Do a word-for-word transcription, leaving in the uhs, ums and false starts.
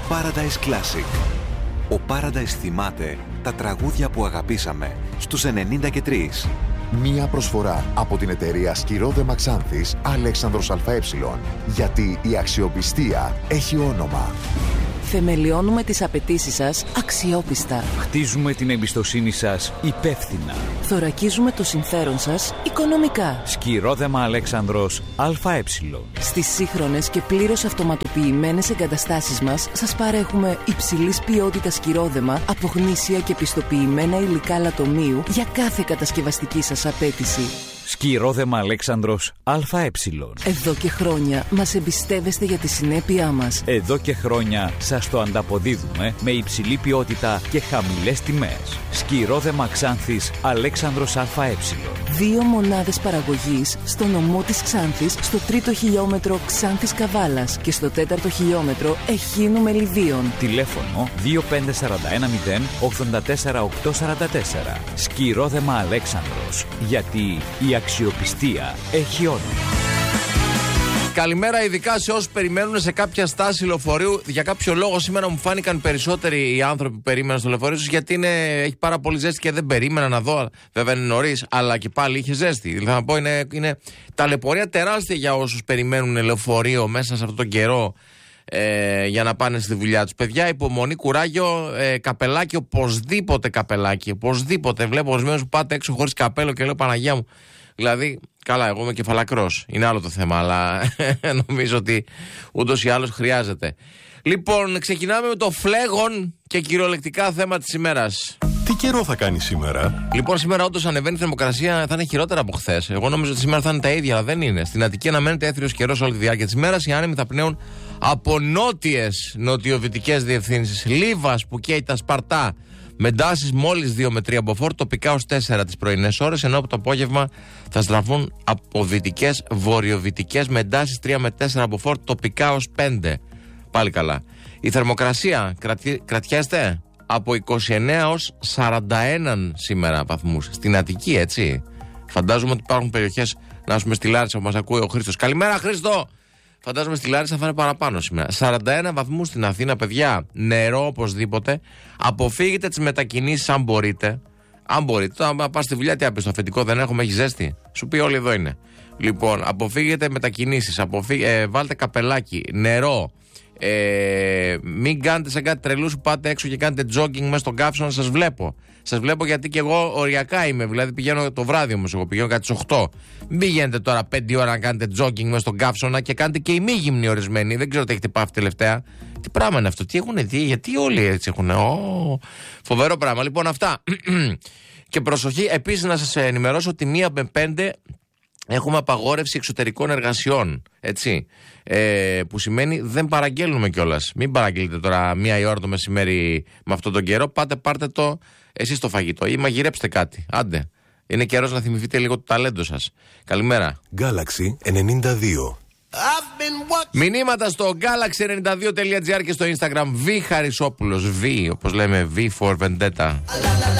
Paradise Classic. Ο Paradise θυμάται τα τραγούδια που αγαπήσαμε στους ενενήντα και τρία. Μία προσφορά από την εταιρεία Σκυρόδεμα Ξάνθης Αλέξανδρος ΑΕ. Γιατί η αξιοπιστία έχει όνομα. Θεμελιώνουμε τις απαιτήσεις σας αξιόπιστα. Χτίζουμε την εμπιστοσύνη σας υπεύθυνα. Θωρακίζουμε το συμφέρον σας οικονομικά. Σκυρόδεμα Αλέξανδρος ΑΕ. Στις σύγχρονες και πλήρως αυτοματοποιημένες εγκαταστάσεις μας σας παρέχουμε υψηλής ποιότητας σκυρόδεμα από γνήσια και πιστοποιημένα υλικά λατομείου για κάθε κατασκευαστική σας απέτηση. Σκυρόδεμα Αλέξανδρος ΑΕ. Εδώ και χρόνια μας εμπιστεύεστε για τη συνέπειά μας. Εδώ και χρόνια σας το ανταποδίδουμε με υψηλή ποιότητα και χαμηλές τιμές. Σκυρόδεμα Ξάνθης Αλέξανδρος ΑΕ. Δύο μονάδες παραγωγής στο νομό της Ξάνθης, στο τρίτο χιλιόμετρο Ξάνθης Καβάλας και στο τέταρτο χιλιόμετρο Εχίνου Μελιδίων. Τηλέφωνο δύο πέντε τέσσερα ένα μηδέν ογδόντα τέσσερα οκτακόσια σαράντα τέσσερα. Σκυρόδεμα Αλέξανδρος. Γιατί η αξιοπιστία έχει όνομα. Καλημέρα, ειδικά σε όσους περιμένουν σε κάποια στάση λεωφορείου. Για κάποιο λόγο σήμερα μου φάνηκαν περισσότεροι οι άνθρωποι που περίμεναν στο λεωφορείο τους, γιατί είναι, έχει πάρα πολύ ζέστη και δεν περίμενα να δω. Βέβαια είναι νωρίς, αλλά και πάλι είχε ζέστη. Δηλαδή να πω, είναι, είναι ταλαιπωρία τεράστια για όσους περιμένουν λεωφορείο μέσα σε αυτόν τον καιρό ε, για να πάνε στη δουλειά τους. Παιδιά, υπομονή, κουράγιο, ε, καπελάκι, οπωσδήποτε καπελάκι. Οπωσδήποτε. Βλέπω ορισμένους που πάτε έξω χωρίς καπέλο και λέω Παναγιά μου. Δηλαδή, καλά, εγώ είμαι κεφαλακρός. Είναι άλλο το θέμα, αλλά νομίζω ότι ούτως ή άλλως χρειάζεται. Λοιπόν, ξεκινάμε με το φλέγον και κυριολεκτικά θέμα της ημέρας. Τι καιρό θα κάνει σήμερα? Λοιπόν, σήμερα όντως ανεβαίνει η θερμοκρασία, θα είναι χειρότερα από χθες. Εγώ νόμιζα ότι σήμερα θα είναι τα ίδια, αλλά δεν είναι. Στην Αττική αναμένεται έθριος καιρός όλη τη διάρκεια της ημέρας. Οι άνεμοι θα πνέουν από νότιες νοτιοβυτικές διευθύνσεις. Λίβας που καίει τα Σπαρτά, με εντάσεις μόλις δύο με τρία μποφόρ, τοπικά ως τέσσερα τις πρωινές ώρες, ενώ από το απόγευμα θα στραφούν από δυτικές βορειοβυτικές με εντάσεις τρία με τέσσερα μποφόρ, τοπικά ως πέντε. Πάλι καλά. Η θερμοκρασία, κρατι... κρατιέστε, από είκοσι εννέα ως σαράντα ένα σήμερα βαθμούς. Στην Αττική, έτσι. Φαντάζομαι ότι υπάρχουν περιοχές, να πούμε στη Λάρισα που μας ακούει ο Χρήστος. Καλημέρα, Χρήστο! Φαντάζομαι στη Λάρισα θα είναι παραπάνω σήμερα. σαράντα ένα βαθμούς στην Αθήνα, παιδιά. Νερό οπωσδήποτε. Αποφύγετε τις μετακινήσεις αν μπορείτε. Αν μπορείτε. Τώρα πας στη δουλειά, τι άπεις, το αφεντικό δεν έχουμε, έχει ζέστη. Σου πει όλοι εδώ είναι. Λοιπόν, αποφύγετε μετακινήσεις. Αποφύγε, ε, βάλτε καπελάκι, νερό. Ε, μην κάνετε σαν κάτι τρελούς που πάτε έξω και κάνετε jogging μέσα στον καύσωνα. Σας βλέπω. Σας βλέπω γιατί και εγώ οριακά είμαι. Δηλαδή πηγαίνω το βράδυ όμως. Εγώ πηγαίνω κάτι στις οκτώ. Μην πηγαίνετε τώρα πέντε ώρα να κάνετε jogging μέσα στον καύσωνα και κάνετε και ημίγυμνοι ορισμένοι. Δεν ξέρω τι έχετε πάθει τελευταία. Τι πράγμα είναι αυτό, τι έχουν δει, γιατί όλοι έτσι έχουν. Oh, φοβερό πράγμα. Λοιπόν, αυτά. Και προσοχή, επίσης να σας ενημερώσω ότι μία με πέντε έχουμε απαγόρευση εξωτερικών εργασιών. Έτσι. Ε, που σημαίνει δεν παραγγέλνουμε κιόλας. Μην παραγγείλετε τώρα μία η ώρα το μεσημέρι με αυτόν τον καιρό. Πάτε, πάρτε το εσείς το φαγητό ή μαγειρέψτε κάτι. Άντε. Είναι καιρός να θυμηθείτε λίγο το ταλέντο σας. Καλημέρα. Galaxy ενενήντα δύο. Μηνύματα στο galaxy ενενήντα δύο τελεία τζι άρ και στο Instagram. Β Χαρισόπουλος. Β, όπως λέμε, V for Vendetta.